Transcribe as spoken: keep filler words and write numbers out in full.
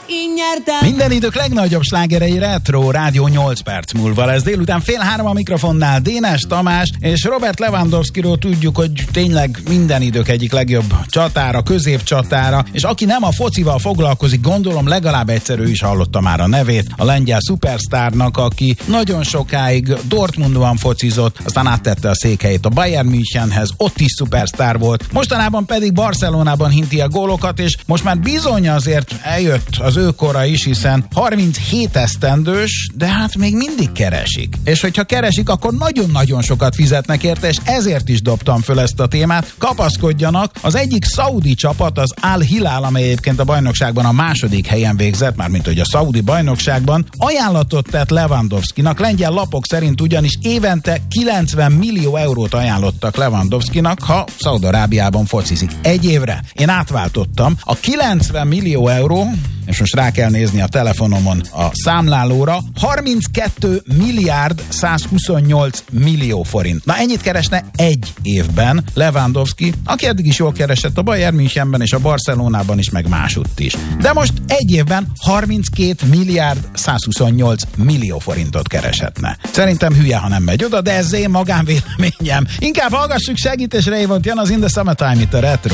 én nyertem. Minden idők legnagyobb slágerei Retro Rádió nyolc perc múlva lesz. Délután fél három a mikrofonnál Dénes Tamás és Robert Lewandowskiról tudjuk, hogy tényleg minden idők egyik legjobb csatára, középcsatára, és aki nem a focival foglalkozik, gondolom legalább egyszer ő is hallotta már a nevét, a lengyel szupersztárnak, aki nagyon sokáig Dortmundban focizott, aztán áttette a székhelyét a Bayern Münchenhez, ott is szupersztár volt, mostanában pedig Barcelonában hinti a gólokat, és most már bizony azért eljött az ő kora is, hiszen harminchét esztendős, de hát még mindig keresik. És hogyha keresik, akkor nagyon-nagyon sokat fizetnek érte, és ezért is dobtam föl ezt a témát. Kapaszkodjanak, az egyik szaudi csapat, az Al Hilal, amely egyébként a bajnokságban a második helyen végzett, mármint hogy a szaudi bajnokságban, ajánlatot tett Lewandowskinak. Lengyel lapok szerint ugyanis évente kilencven millió eurót ajánlottak Lewandowskinak, ha Szaúd-Arábiában focizik. Egy évre. Én átváltottam. A kilencven millió euró, és most rá kell nézni a telefonomon a számlálóra, harminckettő milliárd százhuszonnyolc millió forint. Na ennyit keresne egy évben Lewandowski, aki eddig is jól keresett a Bayern Münchenben és a Barcelonában is, meg másutt is. De most egy évben harminckét milliárd százhuszonnyolc millió forintot kereshetne. Szerintem hülye, ha nem megy oda, de ez én magánvéleményem. Inkább hallgassuk, segítésre hívott, jön az In the Summertime itt a Retro